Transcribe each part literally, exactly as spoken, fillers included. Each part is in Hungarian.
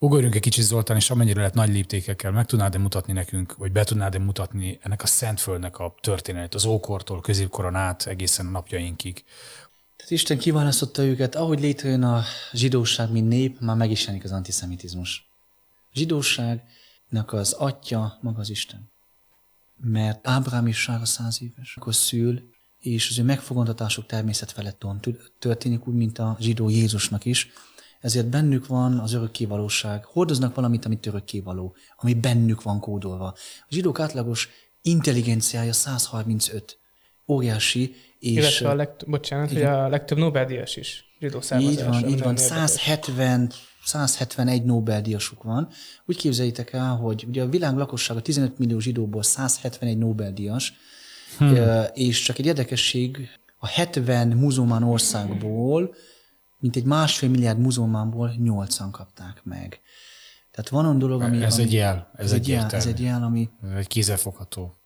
Ugorjunk egy kicsit, Zoltán, és amennyire lehet nagy léptékekkel meg tudnád-e mutatni nekünk, vagy be tudnád-e mutatni ennek a Szentföldnek a történetét, az ókortól, középkoron át, egészen a napjainkig? Tehát Isten kiválasztotta őket, ahogy létrejön a zsidóság, mint nép, már meg is jelenik az antiszemitizmus. A zsidóságnak az atya maga az Isten. Mert Ábrám is sára száz éves, akkor szül, és az ő megfogantatásuk természet feletton történik, úgy, mint a zsidó Jézusnak is. Ezért bennük van az örökkévalóság. Hordoznak valamit, amit örökkévaló, ami bennük van kódolva. A zsidók átlagos intelligenciája száz harmincöt. Óriási. És illetve a legtöbb, bocsánat, hogy a legtöbb Nobel-díjas is zsidó származású. Így van, így van. száz hetven, száz hetvenegy Nobel-díjasuk van. Úgy képzeljétek el, hogy ugye a világ lakossága tizenöt millió zsidóból száz hetvenegy Nobel-díjas, hmm. és csak egy érdekesség, a hetven muzulmán országból, mint egy másfél milliárd muzulmánból nyolcan kapták meg. Tehát van olyan dolog, ami... Ez ami, egy jel, ez, ez egy jel, ez egy jel, ami... Ez egy kézzelfogható.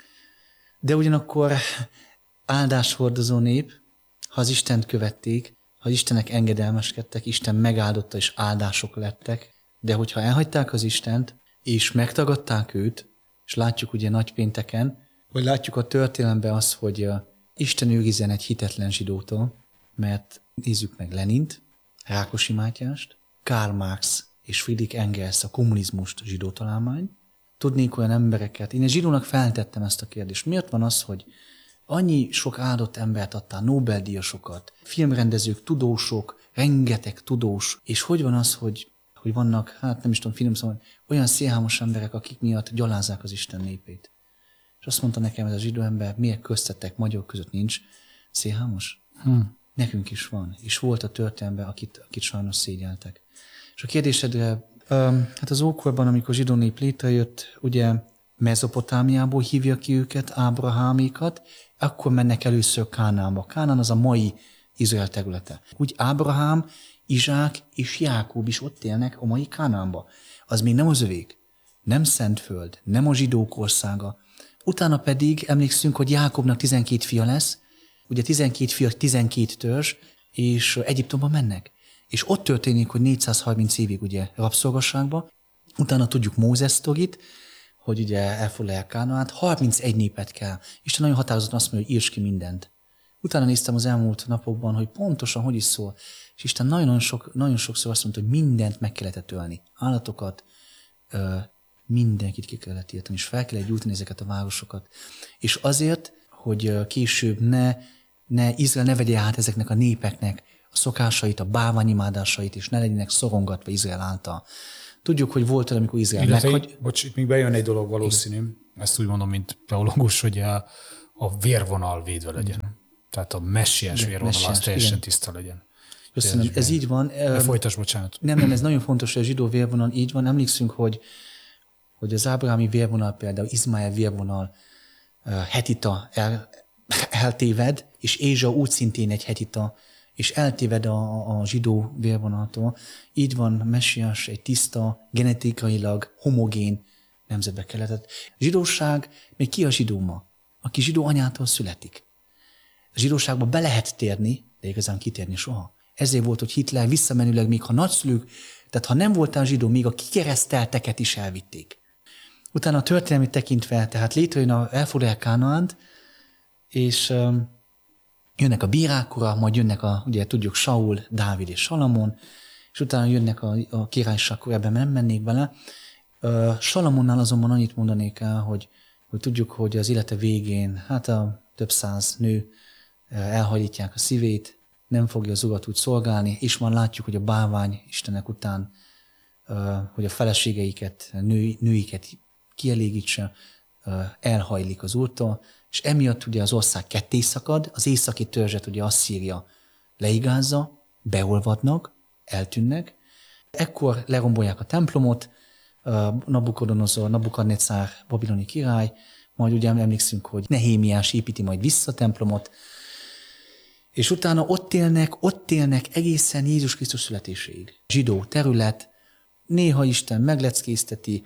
De ugyanakkor áldáshordozó nép, ha az Istent követték, ha az Istennek engedelmeskedtek, Isten megáldotta és áldások lettek, de hogyha elhagyták az Istent, és megtagadták őt, és látjuk ugye nagypénteken, vagy látjuk a történelemben azt, hogy Isten őrizzen egy hitetlen zsidótól, mert nézzük meg Lenint, Rákosi Mátyást, Karl Marx és Friedrich Engels, a kommunizmust zsidó találmány. Tudnék olyan embereket, én egy zsidónak feltettem ezt a kérdést. Miért van az, hogy annyi sok áldott embert adtál, Nobel-díjasokat, filmrendezők, tudósok, rengeteg tudós, és hogy van az, hogy, hogy vannak, hát nem is tudom, finom szóval, olyan szélhámos emberek, akik miatt gyalázzák az Isten népét. És azt mondta nekem ez a zsidó ember, miért köztetek, magyarok között nincs szélhámos? Hmm. Nekünk is van, és volt a történelemben, akit, akit sajnos szégyeltek. És a kérdésedre, hát az ókorban, amikor zsidó nép létrejött, ugye Mezopotámiából hívja ki őket, Ábrahámékat, akkor mennek először Kánaánba. Kánaán az a mai Izrael területe. Úgy Ábrahám, Izsák és Jákob is ott élnek a mai Kánaánba. Az még nem az övék, nem Szentföld, nem a zsidók országa. Utána pedig emlékszünk, hogy Jákobnak tizenkét fia lesz, ugye tizenkét fia, tizenkét törzs, és Egyiptomba mennek. És ott történik, hogy négyszázharminc évig ugye rabszolgasságba, utána tudjuk Mózes sztorit, hogy ugye elfoglalják Kánaánt, harmincegy népet kell. Isten nagyon határozottan azt mondja, hogy írts ki mindent. Utána néztem az elmúlt napokban, hogy pontosan hogy is szól. És Isten nagyon, sok, nagyon sokszor azt mondta, hogy mindent meg kellett ölni. Állatokat, mindenkit ki kellett írtani, és fel kellett gyújtani ezeket a városokat. És azért, hogy később ne, ne Izrael ne vegye át ezeknek a népeknek a szokásait, a bálványimádásait, és ne legyenek szorongatva Izrael által. Tudjuk, hogy volt olyan, amikor Izrael meghagy... Bocs, itt még bejön egy dolog valószínű, ezt úgy mondom, mint teológus, hogy a, a vérvonal védve legyen. Mm. Tehát a messiás vérvonal az teljesen igen. tiszta legyen. Köszönöm, ez így van. De folytas, bocsánat. Nem, nem, ez nagyon fontos, hogy a zsidó vérvonal így van. Emlékszünk, hogy, hogy az ábrahámi vérvonal például, Izmael vérvonal hetita el, eltéved, és Ézsau úgy szintén egy hetita, és eltéved a, a zsidó vérvonaltól. Így van messiás, egy tiszta, genetikailag homogén nemzetbe keletett. A zsidóság, még ki a zsidó ma? Aki zsidó anyától születik. A zsidóságba be lehet térni, de igazán kitérni soha. Ezért volt, hogy Hitler visszamenőleg, még ha nagyszülők, tehát ha nem voltál zsidó, még a kikeresztelteket is elvitték. Utána a történelmi tekintve, tehát létrejön a elfoglalják Kánaánt, és um, jönnek a bírákora, majd jönnek a, ugye tudjuk, Saul, Dávid és Salamon, és utána jönnek a, a királyságkor, ebben nem mennék bele. Uh, Salamonnál azonban annyit mondanék el, hogy, hogy tudjuk, hogy az élete végén, hát a több száz nő uh, elhajlítják a szívét, nem fogja az urat úgy szolgálni, és már látjuk, hogy a bálvány istenek után, uh, hogy a feleségeiket, nő, nőiket kielégítse, uh, elhajlik az úrtól, és emiatt ugye az ország ketté szakad, az északi törzset ugye Asszíria leigázza, beolvadnak, eltűnnek. Ekkor lerombolják a templomot, Nabukodonozor, Nabukadnecár, babiloni király, majd ugye emlékszünk, hogy Nehémiás építi majd vissza a templomot, és utána ott élnek, ott élnek egészen Jézus Krisztus születéséig. Zsidó terület, néha Isten megleckézteti,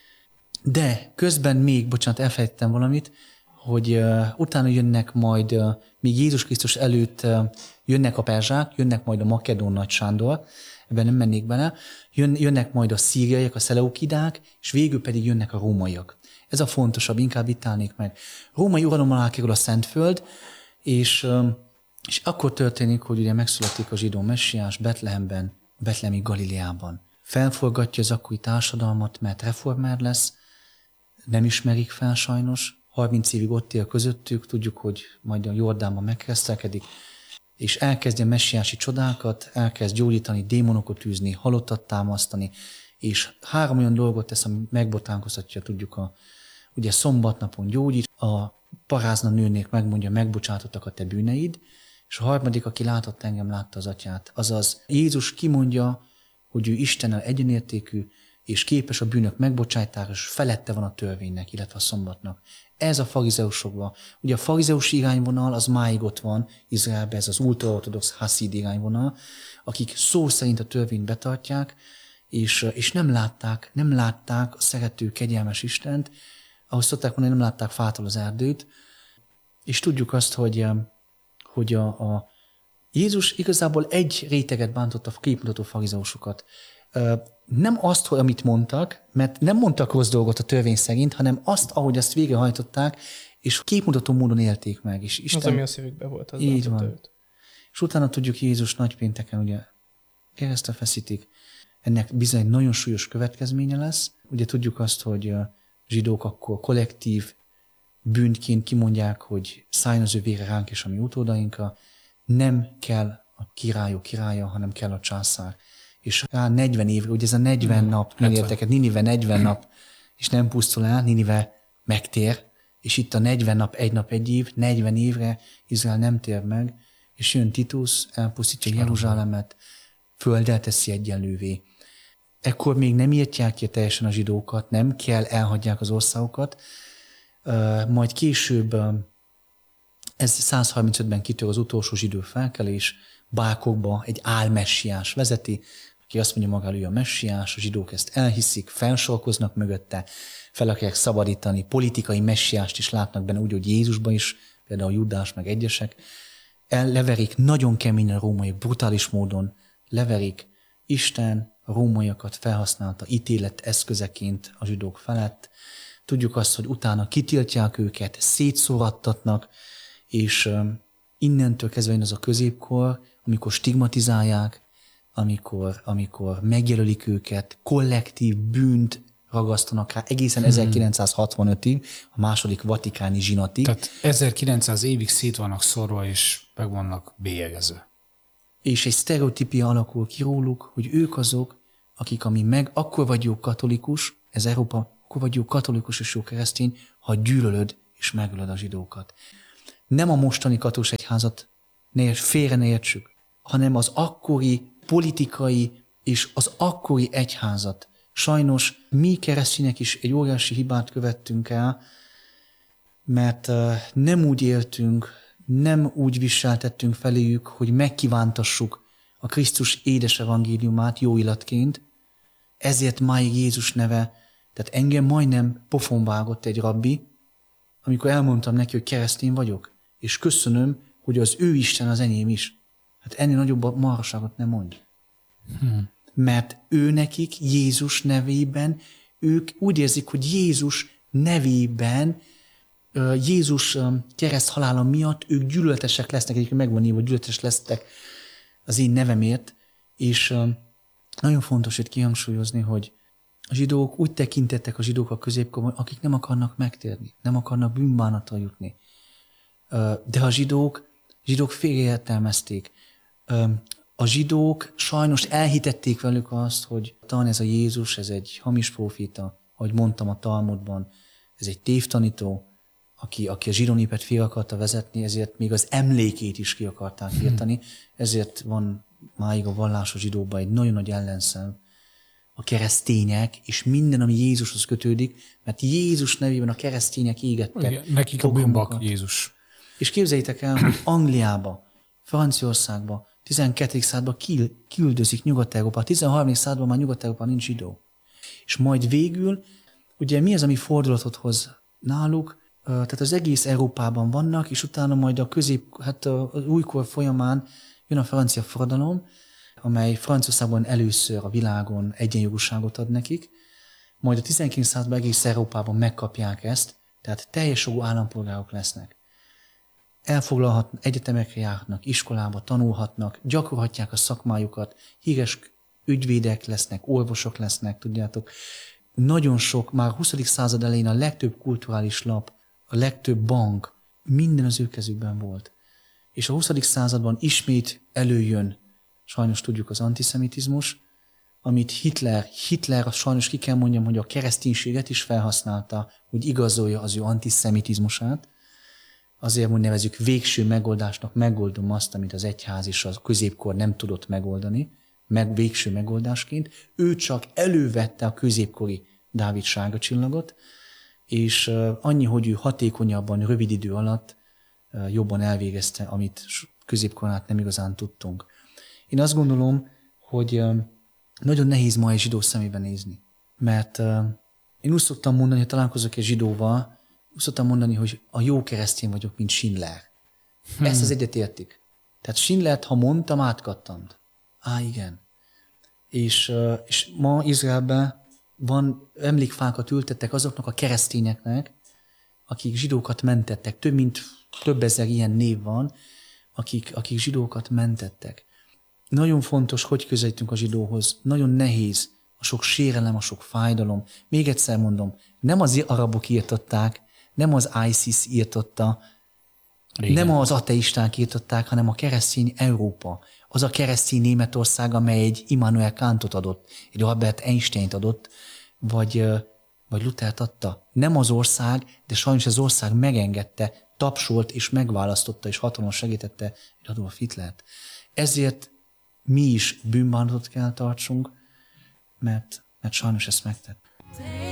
de közben még, bocsánat, elfelejtettem valamit, hogy uh, utána jönnek majd, uh, még Jézus Krisztus előtt uh, jönnek a perzsák, jönnek majd a Makedón Nagy Sándor. ebben nem mennék bele, jön, jönnek majd a szíriaiak, a szeleukidák, és végül pedig jönnek a rómaiak. Ez a fontosabb, inkább itt állnék meg. Római uralom alá kerül a Szentföld, és, és akkor történik, hogy ugye megszületik a zsidó messiás Betlehemben, Betlehemi Galileában. Felforgatja az akkori társadalmat, mert reformer lesz, nem ismerik fel sajnos, harminc évig ott él közöttük, tudjuk, hogy majd a Jordánban megkeresztelkedik, és elkezdi a messiási csodákat, elkezd gyógyítani, démonokat űzni, halottat támasztani, és három olyan dolgot tesz, ami megbotánkoztatja, tudjuk, a, ugye szombatnapon gyógyít, a parázna nőnék megmondja, megbocsátottak a te bűneid, és a harmadik, aki látott engem, látta az atyát. Azaz Jézus kimondja, hogy ő Istennel egyenértékű, és képes a bűnök megbocsájtára, és felette van a törvénynek, illetve a szombatnak. Ez a farizeusokban. Ugye a farizeus irányvonal az máig ott van Izraelben, ez az ultraortodox haszid irányvonal, akik szó szerint a törvényt betartják, és, és nem látták, nem látták a szerető, kegyelmes Istent, ahogy szokták mondani, nem látták fától az erdőt, és tudjuk azt, hogy, hogy a, a Jézus igazából egy réteget bántott a képmutató farizeusokat. Nem azt, hogy amit mondtak, mert nem mondtak rossz dolgot a törvény szerint, hanem azt, ahogy azt végrehajtották, és képmutató módon élték meg. És Isten... Az, ami a szívükben volt, az így van. őt. És utána tudjuk, Jézus nagypénteken ugye keresztre feszítik. Ennek bizony nagyon súlyos következménye lesz. Ugye tudjuk azt, hogy a zsidók akkor kollektív bűnként kimondják, hogy szálljon az ő vére ránk és a mi utódainkra. Nem kell a királyok királya, hanem kell a császár. És rá negyven évre, ugye ez a negyven nap, nem érteket, Ninive negyven nap, és nem pusztul el, Ninive megtér, és itt a negyven nap, egy nap, egy év, negyven évre Izrael nem tér meg, és jön Titus, elpusztítja Jeruzsálemet, földdel teszi egyenlővé. Ekkor még nem írtják ki teljesen a zsidókat, nem kell, elhagyják az országokat, majd később, ez száz harmincötben kitör az utolsó zsidó felkelés, Bákokba egy álmessiás vezeti, aki azt mondja magáról, ő a messiás, a zsidók ezt elhiszik, felsorkoznak mögötte, fel akarják szabadítani, politikai messiást is látnak benne, úgy, hogy Jézusban is, például Judás meg egyesek, leverik nagyon keményen a rómaiak, brutális módon leverik. Isten a rómaiakat felhasználta ítélet eszközeként a zsidók felett. Tudjuk azt, hogy utána kitiltják őket, szétszórattatnak, és innentől kezdve jön az a középkor, amikor stigmatizálják, amikor, amikor megjelölik őket, kollektív bűnt ragasztanak rá egészen hmm. ezerkilencszázhatvanötig, a második vatikáni zsinatig. Tehát ezerkilencszáz évig szét vannak szorva, és meg vannak bélyegezve. És egy sztereotípia alakul ki róluk, hogy ők azok, akik ami meg, akkor vagy jó katolikus, ez Európa, akkor vagy jó katolikus és jó keresztény, ha gyűlölöd és megölöd a zsidókat. Nem a mostani katolikus egyházat ne, félre ne értsük, hanem az akkori politikai és az akkori egyházat. Sajnos mi keresztények is egy óriási hibát követtünk el, mert nem úgy éltünk, nem úgy viseltettünk feléjük, hogy megkívántassuk a Krisztus édes evangéliumát jó illatként, ezért máig Jézus neve, tehát engem majdnem pofon vágott egy rabbi, amikor elmondtam neki, hogy keresztény vagyok, és köszönöm, hogy az ő Isten az enyém is. Hát ennél nagyobb marhaságot nem mondj. Hmm. Mert ő nekik Jézus nevében, ők úgy érzik, hogy Jézus nevében, Jézus kereszt halála miatt ők gyűlöletesek lesznek, egyébként megvan írva, hogy gyűlöletes lesztek az én nevemért, és nagyon fontos itt kihangsúlyozni, hogy a zsidók úgy tekintettek a zsidók a középkorban, akik nem akarnak megtérni, nem akarnak bűnbánatra jutni. De a zsidók, zsidók félreértelmezték. A zsidók sajnos elhitették velük azt, hogy talán ez a Jézus, ez egy hamis próféta, ahogy mondtam a Talmudban, ez egy tévtanító, aki, aki a zsidó népet fél akarta vezetni, ezért még az emlékét is ki akarták írtani, ezért van máig a vallásos zsidóban egy nagyon nagy ellenszem, a keresztények, és minden, ami Jézushoz kötődik, mert Jézus nevében a keresztények égettek. Igen, nekik a bűnbak Jézus. És képzeljétek el, hogy Angliába, Franciaországba, tizenkettedik században küldözik Nyugat-Európa, tizenharmadik században már Nyugat-Európa nincs zsidó. És majd végül, ugye mi az, ami fordulatot hoz náluk, tehát az egész Európában vannak, és utána majd a közép, hát az újkor folyamán jön a francia forradalom, amely Franciaországban először a világon egyenjogúságot ad nekik, majd a tizenkilencedik században egész Európában megkapják ezt, tehát teljes jogú állampolgárok lesznek. Elfoglalhatnak, egyetemekre járhatnak, iskolába tanulhatnak, gyakorolhatják a szakmájukat, híres ügyvédek lesznek, orvosok lesznek, tudjátok. Nagyon sok, már a huszadik század elején a legtöbb kulturális lap, a legtöbb bank, minden az ő kezükben volt. És a huszadik században ismét előjön, sajnos tudjuk, az antiszemitizmus, amit Hitler, Hitler, sajnos ki kell mondjam, hogy a kereszténységet is felhasználta, hogy igazolja az ő antiszemitizmusát. Azért, hogy nevezzük végső megoldásnak, megoldom azt, amit az egyház és a középkor nem tudott megoldani, meg végső megoldásként. Ő csak elővette a középkori Dávid sárga csillagot, és annyi, hogy ő hatékonyabban, rövid idő alatt jobban elvégezte, amit középkorán át nem igazán tudtunk. Én azt gondolom, hogy nagyon nehéz ma egy zsidó szemébe nézni, mert én úgy szoktam mondani, hogy találkozok egy zsidóval, úgy szoktam mondani, hogy a jó keresztény vagyok, mint Schindler. Hmm. Ezt az egyet értik. Tehát Schindlert, ha mondtam, átkattant. Á, igen. És, és ma Izraelben van, emlékfákat ültettek azoknak a keresztényeknek, akik zsidókat mentettek. Több mint több ezer ilyen név van, akik, akik zsidókat mentettek. Nagyon fontos, hogy közelítünk a zsidóhoz. Nagyon nehéz a sok sérelem, a sok fájdalom. Még egyszer mondom, nem az arabok írtották, nem az ISIS írtotta, igen. Nem az ateisták írtották, hanem a keresztény Európa. Az a keresztény Németország, amely egy Immanuel Kantot adott, egy Albert Einsteint adott, vagy, vagy Luthert adta. Nem az ország, de sajnos az ország megengedte, tapsolt és megválasztotta, és hatalmas segítette egy Adolf Hitlert. Ezért mi is bűnbánatot kell tartsunk, mert, mert sajnos ezt megtett.